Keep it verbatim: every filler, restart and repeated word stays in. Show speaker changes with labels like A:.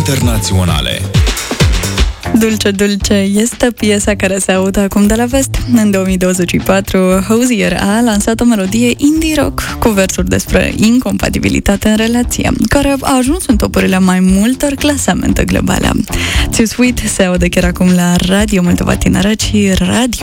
A: internaționale.
B: Dulce, dulce este piesa care se aude acum de la vest. În două mii douăzeci și patru, Hozier a lansat o melodie indie rock cu versuri despre incompatibilitate în relație, care a ajuns în topurile mai multor clasamente globale. Too Sweet se aude chiar acum la Radio Moldova Tineret și Radio